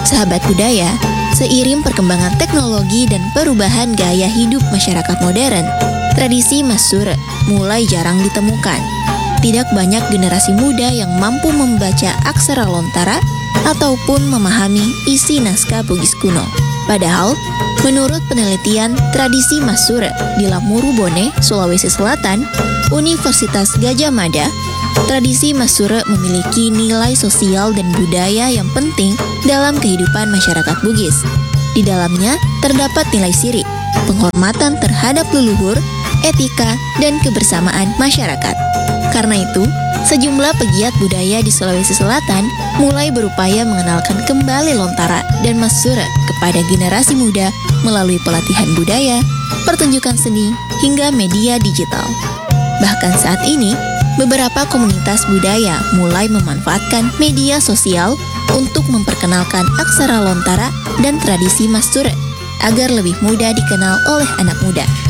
Sahabat budaya, seiring perkembangan teknologi dan perubahan gaya hidup masyarakat modern, tradisi Masure mulai jarang ditemukan. Tidak banyak generasi muda yang mampu membaca aksara Lontara ataupun memahami isi naskah Bugis kuno. Padahal, menurut penelitian tradisi Masure di Lamuru Bone, Sulawesi Selatan, Universitas Gadjah Mada, tradisi Masure memiliki nilai sosial dan budaya yang penting dalam kehidupan masyarakat Bugis. Di dalamnya terdapat nilai sirik, penghormatan terhadap leluhur, etika, dan kebersamaan masyarakat. Karena itu, sejumlah pegiat budaya di Sulawesi Selatan mulai berupaya mengenalkan kembali Lontara dan Masure kepada generasi muda melalui pelatihan budaya, pertunjukan seni, hingga media digital. Bahkan saat ini, beberapa komunitas budaya mulai memanfaatkan media sosial untuk memperkenalkan aksara Lontara dan tradisi Masure agar lebih mudah dikenal oleh anak muda.